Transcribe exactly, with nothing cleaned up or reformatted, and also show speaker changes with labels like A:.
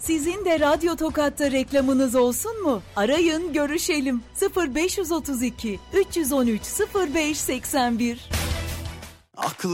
A: Sizin de Radyo Tokat'ta reklamınız olsun mu? Arayın, görüşelim. sıfır beş otuz iki üç yüz on üç sıfır beş seksen bir.
B: Aklı